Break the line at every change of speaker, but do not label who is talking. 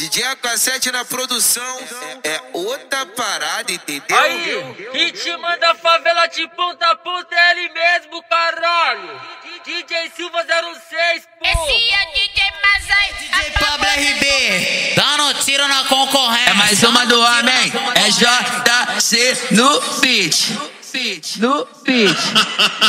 DJ AK7 na produção é outra parada, entendeu?
Aí, quem te manda favela de ponta a ponta é ele mesmo, caralho. DJ Silva 06, pô.
Esse é DJ Mazai,
DJ Pablo RB, dando tiro na concorrência.
É mais uma do homem, é JC no beat. No beat.